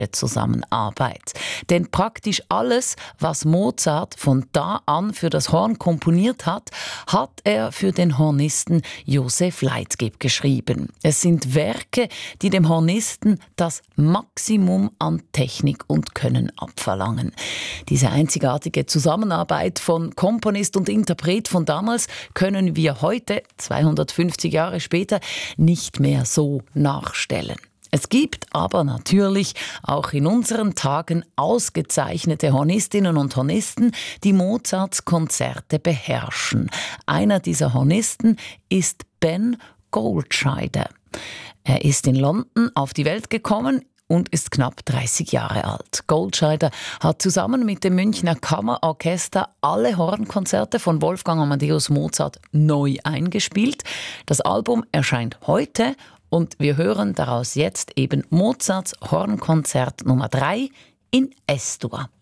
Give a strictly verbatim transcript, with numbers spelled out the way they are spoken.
Zusammenarbeit. Denn praktisch alles, was Mozart von da an für das Horn komponiert hat, hat er für den Hornisten Joseph Leitgeb geschrieben. Es sind Werke, die dem Hornisten das Maximum an Technik und Können abverlangen. Diese einzigartige Zusammenarbeit von Komponist und Interpret von damals können wir heute, zweihundertfünfzig Jahre später, nicht mehr so nachstellen. Es gibt aber natürlich auch in unseren Tagen ausgezeichnete Hornistinnen und Hornisten, die Mozarts Konzerte beherrschen. Einer dieser Hornisten ist Ben Goldscheider. Er ist in London auf die Welt gekommen und ist knapp dreißig Jahre alt. Goldscheider hat zusammen mit dem Münchner Kammerorchester alle Hornkonzerte von Wolfgang Amadeus Mozart neu eingespielt. Das Album erscheint heute und wir hören daraus jetzt eben Mozarts Hornkonzert Nummer drei in Es-Dur.